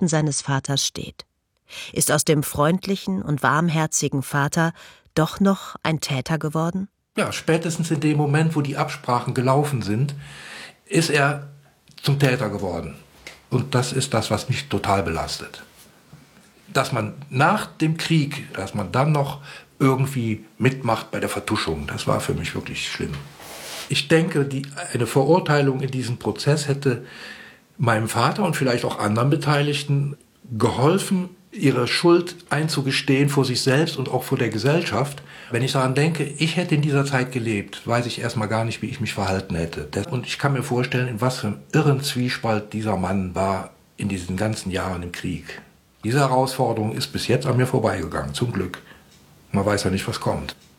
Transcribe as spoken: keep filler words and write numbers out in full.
Schatten seines Vaters steht. Ist aus dem freundlichen und warmherzigen Vater doch noch ein Täter geworden? Ja, spätestens in dem Moment, wo die Absprachen gelaufen sind, ist er zum Täter geworden. Und das ist das, was mich total belastet. Dass man nach dem Krieg, dass man dann noch irgendwie mitmacht bei der Vertuschung, das war für mich wirklich schlimm. Ich denke, die, eine Verurteilung in diesem Prozess hätte meinem Vater und vielleicht auch anderen Beteiligten geholfen, ihre Schuld einzugestehen vor sich selbst und auch vor der Gesellschaft. Wenn ich daran denke, ich hätte in dieser Zeit gelebt, weiß ich erstmal gar nicht, wie ich mich verhalten hätte. Und ich kann mir vorstellen, in was für einem irren Zwiespalt dieser Mann war in diesen ganzen Jahren im Krieg. Diese Herausforderung ist bis jetzt an mir vorbeigegangen, zum Glück. Man weiß ja nicht, was kommt.